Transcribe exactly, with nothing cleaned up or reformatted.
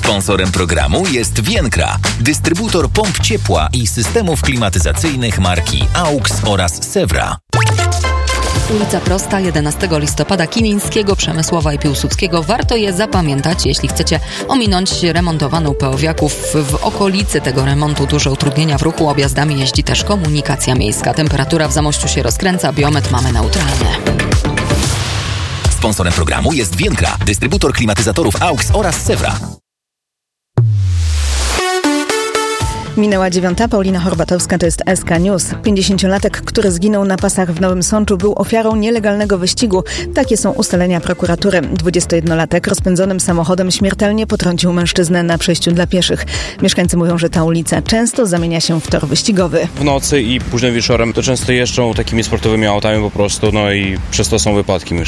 Sponsorem programu jest Vienkra, dystrybutor pomp ciepła i systemów klimatyzacyjnych marki AUX oraz Sewra. Ulica Prosta, jedenastego listopada, Kilińskiego, Przemysłowa i Piłsudskiego. Warto je zapamiętać, jeśli chcecie ominąć remontowaną Peowiaków. W okolicy tego remontu duże utrudnienia w ruchu, objazdami jeździ też komunikacja miejska. Temperatura w Zamościu się rozkręca, biometr mamy neutralny. Sponsorem programu jest Vienkra, dystrybutor klimatyzatorów AUX oraz Sewra. Minęła dziewiąta, Paulina Horbatowska, to jest S K News. pięćdziesięciolatek, który zginął na pasach w Nowym Sączu, był ofiarą nielegalnego wyścigu. Takie są ustalenia prokuratury. dwudziestojednolatek rozpędzonym samochodem śmiertelnie potrącił mężczyznę na przejściu dla pieszych. Mieszkańcy mówią, że ta ulica często zamienia się w tor wyścigowy. W nocy i późnym wieczorem to często jeżdżą takimi sportowymi autami po prostu, no i przez to są wypadki.